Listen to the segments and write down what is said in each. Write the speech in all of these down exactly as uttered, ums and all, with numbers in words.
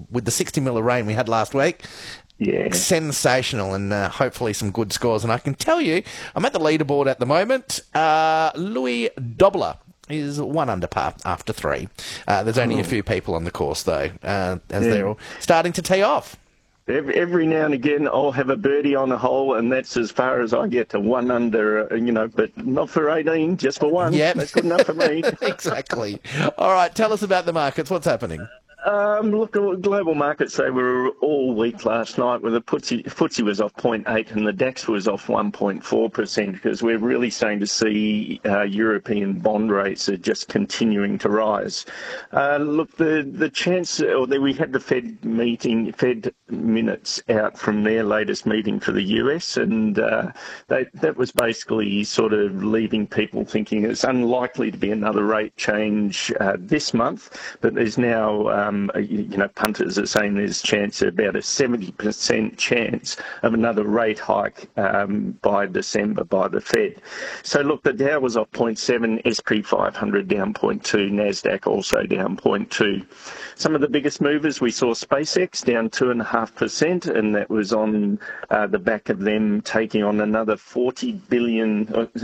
with the sixty mil of rain we had last week. Yeah. Sensational, and uh, hopefully some good scores. And I can tell you, I'm at the leaderboard at the moment. Uh, Louis Dobler is one under par after three. Uh, there's only a few people on the course, though, uh, as Yeah. they're all starting to tee off. Every, every now and again, I'll have a birdie on a hole, and that's as far as I get to one under, uh, you know, but not for eighteen, just for one. Yep. That's good enough for me. Exactly. All right, tell us about the markets. What's happening? Um, look, global markets, they were all weak last night, where the F T S E, F T S E was off zero point eight and the DAX was off one point four percent, because we're really starting to see uh, European bond rates are just continuing to rise. Uh, look, the, the chance, or the, we had the Fed meeting, Fed minutes out from their latest meeting for the U S, and uh, they, that was basically sort of leaving people thinking it's unlikely to be another rate change uh, this month, but there's now um, Um, you know, punters are saying there's chance, about a seventy percent chance of another rate hike um, by December by the Fed. So look, the Dow was off zero point seven, S and P five hundred down zero point two, NASDAQ also down zero point two. Some of the biggest movers, we saw SpaceX down two point five percent, and that was on uh, the back of them taking on another forty billion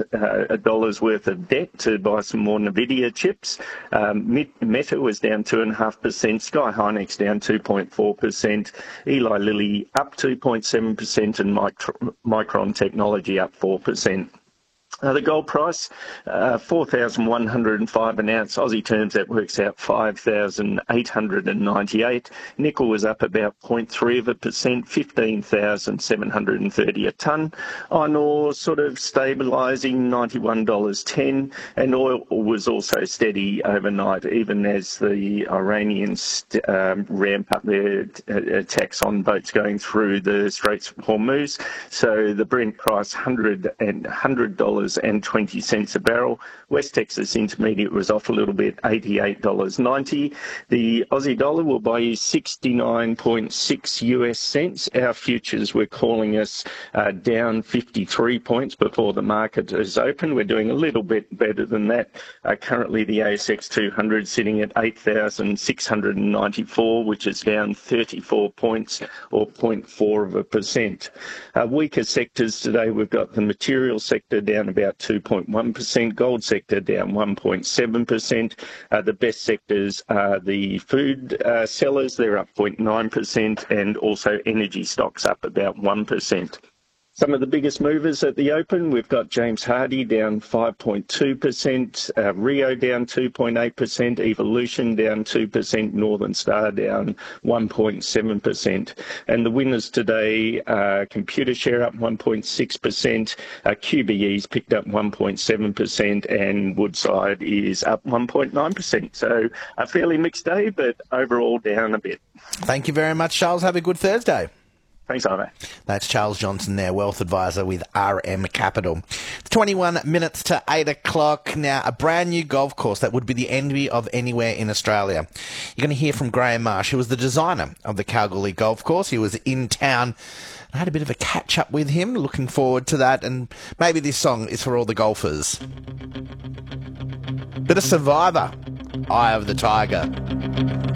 dollars uh, worth of debt to buy some more NVIDIA chips. Um, Meta was down two point five percent. Sky Hynix down two point four percent, Eli Lilly up two point seven percent, and Micron Technology up four percent. Uh, the gold price, uh, four thousand one hundred five an ounce. Aussie terms, that works out five thousand eight hundred ninety-eight. Nickel was up about zero point three of a percent, fifteen thousand seven hundred thirty a tonne. Iron ore sort of stabilising, ninety-one dollars ten. And oil was also steady overnight, even as the Iranians um, ramp up their uh, attacks on boats going through the Straits of Hormuz. So the Brent price, one hundred and one hundred dollars and twenty cents a barrel. West Texas Intermediate was off a little bit, eighty-eight dollars ninety. The Aussie dollar will buy you sixty-nine point six U S cents. Our futures were calling us uh, down fifty-three points before the market is open. We're doing a little bit better than that. Uh, currently, the A S X two hundred sitting at eight thousand six hundred ninety-four, which is down thirty-four points, or zero point four of a percent. Uh, weaker sectors today, we've got the material sector down about two point one percent, gold sector down one point seven percent. Uh, the best sectors are the food uh, sellers, they're up zero point nine percent, and also energy stocks up about one percent. Some of the biggest movers at the open, we've got James Hardie down five point two percent, uh, Rio down two point eight percent, Evolution down two percent, Northern Star down one point seven percent. And the winners today, uh, Computershare up one point six percent, uh, Q B E's picked up one point seven percent, and Woodside is up one point nine percent. So a fairly mixed day, but overall down a bit. Thank you very much, Charles. Have a good Thursday. Thanks, Ivo. That's Charles Johnson there, Wealth Advisor with R M Capital. It's twenty-one minutes to eight o'clock. Now, a brand new golf course that would be the envy of anywhere in Australia. You're going to hear from Graham Marsh, who was the designer of the Kalgoorlie Golf Course. He was in town. I had a bit of a catch-up with him. Looking forward to that. And maybe this song is for all the golfers. Bit of Survivor, Eye of the Tiger.